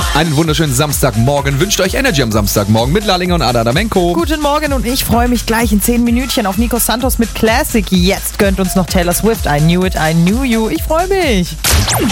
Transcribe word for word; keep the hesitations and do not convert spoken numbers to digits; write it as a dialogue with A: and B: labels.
A: Einen wunderschönen Samstagmorgen wünscht euch Energy am Samstagmorgen mit Lallinger und Ada Damenko.
B: Guten Morgen und ich freue mich gleich in zehn Minütchen auf Nico Santos mit Classic. Jetzt gönnt uns noch Taylor Swift. I knew it, I knew you. Ich freue mich.